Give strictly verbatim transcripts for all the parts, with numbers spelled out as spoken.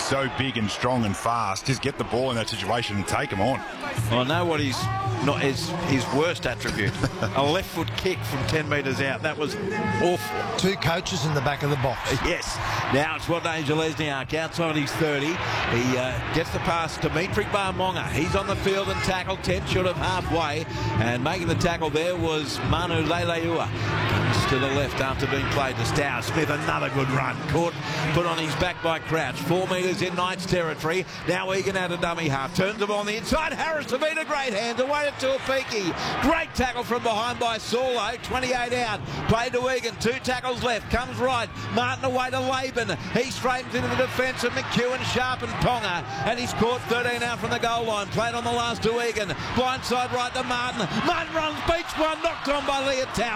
so big and strong and fast. Just get the ball in that situation and take him on. Well, I know what he's not his, his worst attribute. A left foot kick from ten metres out. That was awful. Two coaches in the back of the box. Yes. Now it's Rodney Jelezniak outside his thirty. He uh, gets the pass to Dimitri Barmonga. He's on the field and tackled ten short of halfway. And making the tackle there was Manu Leilua. Comes to the left after being played to Stow Smith. Another good run. Caught, put on his back by Crouch. Four metres in Knights territory. Now Egan out of dummy half. Turns the ball on the inside. Harris to beat a great hand. Away to Tuapiki. Great tackle from behind by Saulo. twenty-eight out. Played to Egan. Two tackles left. Comes right. Martin away to Laban. He straightens into the defence of McEwen, Sharp and Ponga. And he's caught thirteen out from the goal line. Played on the last to Egan. Blindside right to Martin. Martin runs, beats one. Knocked on by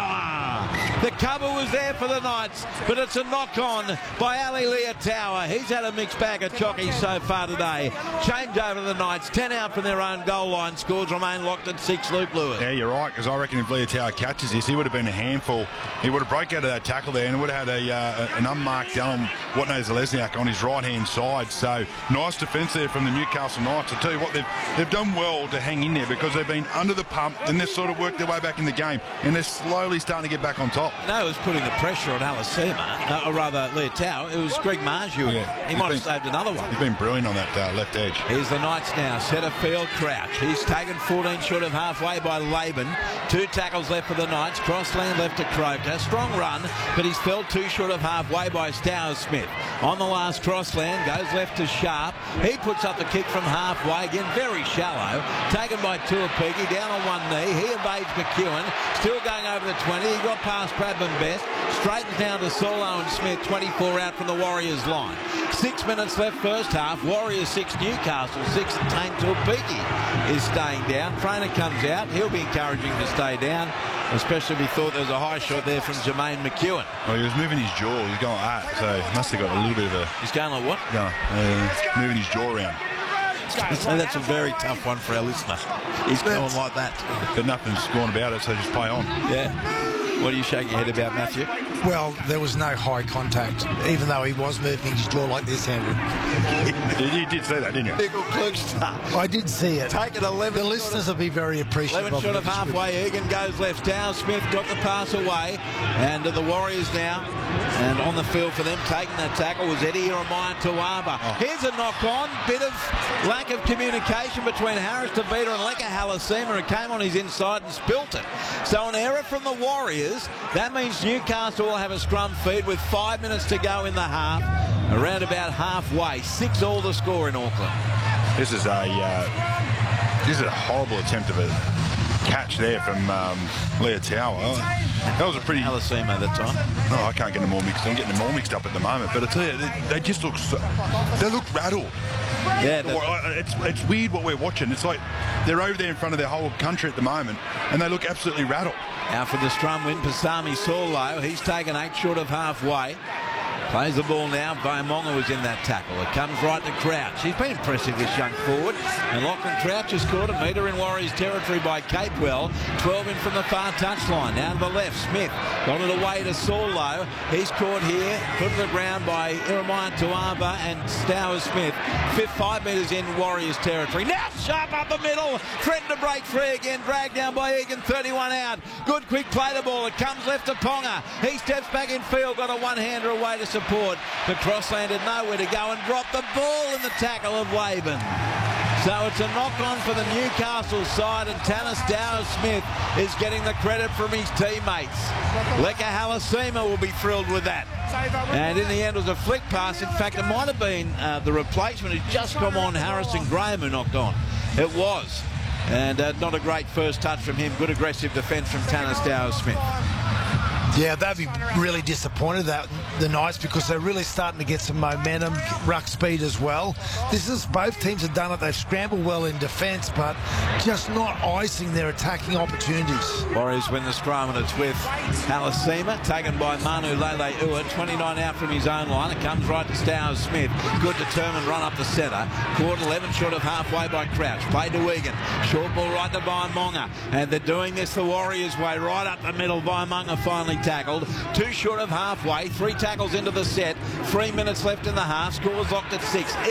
Leotawa. The cover was there for the Knights, but it's a knock on by Ali Leotawa. He's had a mixed bag of chockies so far today. Change over the Knights. ten out from their own goal line. Scores remain locked at six. Luke Lewis. Yeah, you're right, because I reckon if Leotawa catches this, he would have been a handful. He would have broke out of that tackle there and would have had a, uh, an unmarked Alan Watney-Zelezniak on his right-hand side. So nice defence there from the Newcastle Knights. I'll tell you what, they've, they've done well to hang in there because they've been under the pump and they've sort of worked their way back in the game and they're slowly starting to get back on top. No, it was putting the pressure on Alasima, uh, or rather Leotawa. It was Greg Marju. Yeah, he might have saved another one. He's been brilliant on that uh, left edge. Here's the Knights now. Centre field, Crouch. He's taken fourteen short of halfway by Laban. Two tackles left for the Knights. Crossland left to Croker. Strong run, but he's fell two short of halfway by Stow Smith. On the last Crossland, goes left to Sharp. He puts up the kick from halfway. Again, very shallow. Taken by Tuapiki. Down on one knee. He evades McEwen. Still going over the twenty. He got past Bradman Best. Straightens down to Saulo and Smith. twenty-four out from the Warriors line. Six minutes left first half. Warriors six, Newcastle six. And Tane Tuapiki is staying down. Trainer comes out. He'll be encouraging to stay down, especially if he thought there was a high shot there from Jermaine McEwen. Well, he was moving his jaw. He was going like that, so he must have got a little bit of a... He's going like what? Yeah, uh, moving his jaw around. So that's a very tough one for our listener. He's going like that. But nothing's gone about it, so just play on. Yeah. What are you shaking your head about, Matthew? Well, there was no high contact, even though he was moving his jaw like this, Andrew. You did say that, didn't you? Nickel Klugster. I did see it. Take it eleven. The listeners will be very appreciative. eleven short of halfway. Egan goes left. Dow Smith got the pass away. And to the Warriors now. And on the field for them, taking that tackle was Eddie Jeremiah Tuaba. Oh. Here's a knock on. Bit of lack of communication between Harris Tavita and Leka Halasima, who came on his inside and spilt it. So an error from the Warriors. That means Newcastle will have a scrum feed with five minutes to go in the half. Around about halfway. Six all the score in Auckland. This is a uh, this is a horrible attempt of a catch there from um, Leotawa. That was a pretty... Halasima that time. Oh, I can't get them all mixed. I'm getting them all mixed up at the moment. But I tell you, they, they just look so, they look rattled. Yeah, it's it's weird what we're watching. It's like they're over there in front of their whole country at the moment, and they look absolutely rattled. Out for the scrum win, Pasami Saulo. He's taken eight short of halfway. Plays the ball now. Vaimonga was in that tackle. It comes right to Crouch. He's been impressive, this young forward. And Lachlan Crouch has scored a metre in Warriors territory by Capewell. twelve in from the far touchline. Down to the left, Smith got it away to Saulo. He's caught here, put to the ground by Jeremiah Tuaba and Stow Smith. Fifth, five metres in Warriors territory. Now Sharp up the middle. Threatened to break free again. Dragged down by Egan. thirty-one out. Good quick play the ball. It comes left to Ponga. He steps back in field. Got a one-hander away to support. The Crossland had nowhere to go and dropped the ball in the tackle of Laban. So it's a knock-on for the Newcastle side, and Tanner Stow Smith is getting the credit from his teammates. Leka Halasima will be thrilled with that. And in the end, it was a flick pass. In fact, it might have been uh, the replacement who's just come on, Harrison Graham, who knocked on. It was. And uh, not a great first touch from him. Good aggressive defence from Tanner Stow Smith. Yeah, they'd be really disappointed, that the Knights, because they're really starting to get some momentum, ruck speed as well. This is, both teams have done it. They've scrambled well in defence, but just not icing their attacking opportunities. Warriors win the scrum, and it's with Halasima, taken by Manu Leilua. twenty-nine out from his own line. It comes right to Stow Smith. Good determined run up the centre. Caught eleven short of halfway by Crouch. Played to Egan. Short ball right to Vaimonga. And they're doing this the Warriors way. Right up the middle. Vaimonga finally tackled. Two short of halfway. Three tackles into the set. Three minutes left in the half. Scores locked at six.